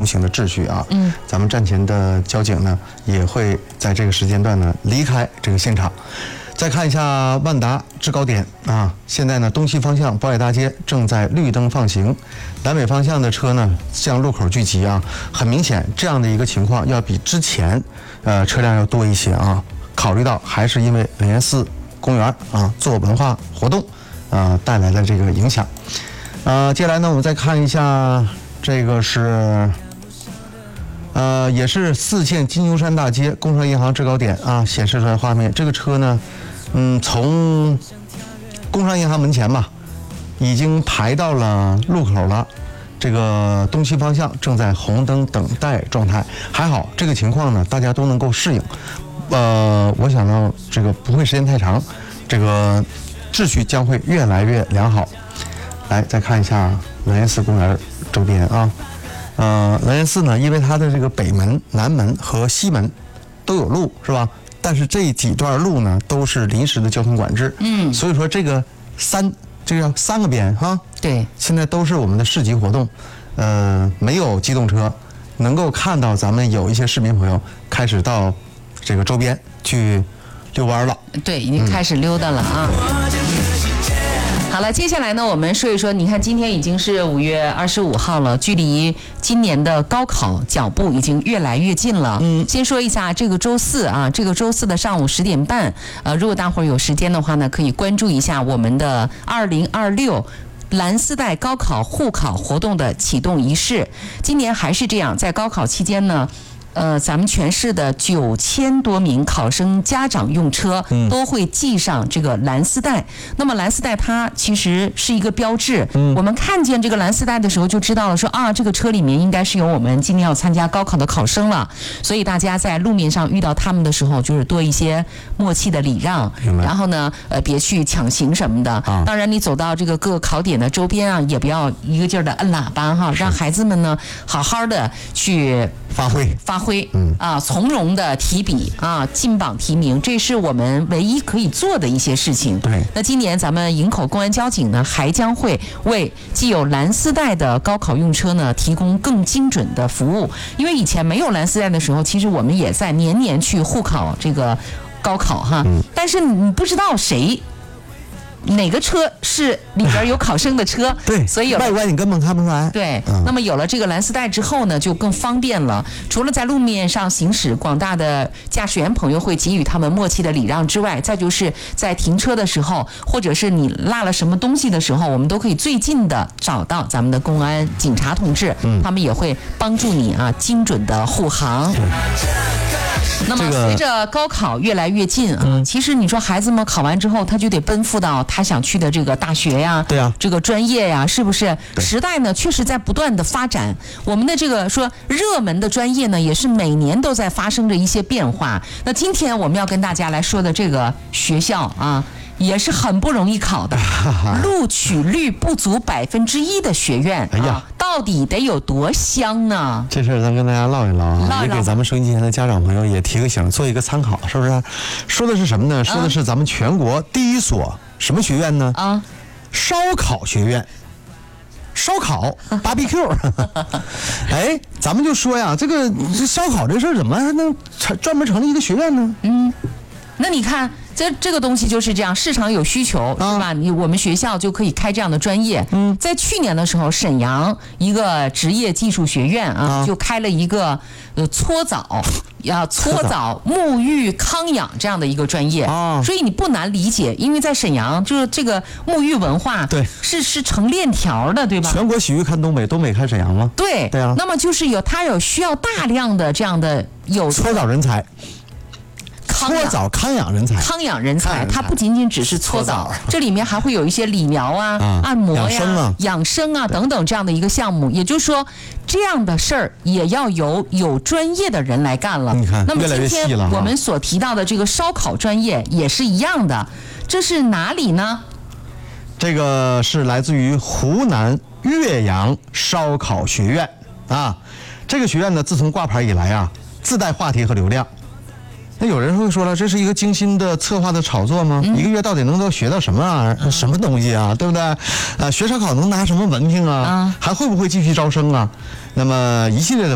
行的秩序啊。咱们站前的交警呢，也会在这个时间段呢离开这个现场。再看一下万达制高点啊，现在呢东西方向宝雅大街正在绿灯放行，南北方向的车呢向路口聚集啊，很明显这样的一个情况要比之前车辆要多一些啊。考虑到还是因为雷恩寺公园啊做文化活动带来的这个影响。接下来呢我们再看一下这个是也是4线金牛山大街工商银行制高点啊显示出来画面，这个车呢从工商银行门前吧，已经排到了路口了。这个东西方向正在红灯等待状态，还好这个情况呢，大家都能够适应。我想呢，这个不会时间太长，这个秩序将会越来越良好。来，再看一下雷恩寺公园周边啊，雷恩寺呢，因为它的这个北门、南门和西门都有路，是吧？但是这几段路呢都是临时的交通管制，所以说这个这个3个边哈，对，现在都是我们的市集活动，没有机动车，能够看到咱们有一些市民朋友开始到这个周边去遛弯了， 对，已经开始溜达了啊。好了，接下来呢，我们说一说，你看今天已经是5月25号了，距离今年的高考脚步已经越来越近了。先说一下这个周四啊，这个周四的上午10点半，如果大伙儿有时间的话呢，可以关注一下我们的2026。蓝丝带高考互考活动的启动仪式，今年还是这样，在高考期间呢。咱们全市的9000多名考生家长用车都会系上这个蓝丝带。那么蓝丝带它其实是一个标志，我们看见这个蓝丝带的时候就知道了，说啊，这个车里面应该是有我们今天要参加高考的考生了。所以大家在路面上遇到他们的时候，就是多一些默契的礼让，然后呢，别去抢行什么的。当然，你走到这个各个考点的周边啊，也不要一个劲儿的摁喇叭哈，让孩子们呢好好的去发挥，从容的提笔啊，进榜提名，这是我们唯一可以做的一些事情。对，那今年咱们营口公安交警呢，还将会为既有蓝丝带的高考用车呢，提供更精准的服务。因为以前没有蓝丝带的时候，其实我们也在年年去互考这个高考哈，但是你不知道哪个车是里边有考生的车？对，所以外观你根本看不出来。 对，那么有了这个蓝丝带之后呢，就更方便了。除了在路面上行驶，广大的驾驶员朋友会给予他们默契的礼让之外，再就是在停车的时候，或者是你落了什么东西的时候，我们都可以最近的找到咱们的公安警察同志，他们也会帮助你啊，精准的护航。那么随着高考越来越近啊，其实你说孩子们考完之后，他就得奔赴到他想去的这个大学呀，对啊，这个专业呀，是不是？时代呢确实在不断的发展，我们的这个说热门的专业呢，也是每年都在发生着一些变化。那今天我们要跟大家来说的这个学校啊，也是很不容易考的，录取率不足1%的学院，哎呀，到底得有多香呢？ 这事儿咱跟大家唠一唠啊，也给咱们收音机前的家长朋友也提个醒，做一个参考，是不是？说的是什么呢？说的是咱们全国第一所什么学院呢？烧烤学院。烧烤 BBQ 哎，咱们就说呀，这烧烤这事儿怎么还能专门成立一个学院呢？ 那你看这个东西就是这样，市场有需求，是吧？我们学校就可以开这样的专业。在去年的时候，沈阳一个职业技术学院啊，就开了一个搓澡、沐浴、康养这样的一个专业。所以你不难理解，因为在沈阳就是这个沐浴文化，对，是成链条的，对吧？ 全国洗浴看东北，东北看沈阳吗？ 对啊。那么就是它有需要大量的这样的搓澡人才。搓澡康养人才，它不仅仅只是搓澡，这里面还会有一些理疗啊、按摩呀、养生啊等等这样的一个项目。也就是说，这样的事儿也要有专业的人来干了。那么今天我们所提到的这个烧烤专业也是一样的，这是哪里呢？这个是来自于湖南岳阳烧烤学院啊。这个学院呢，自从挂牌以来啊，自带话题和流量。那有人会说了，这是一个精心的策划的炒作吗？一个月到底能够学到什么啊？什么东西啊？对不对？学烧烤能拿什么文凭啊？还会不会继续招生啊？那么一系列的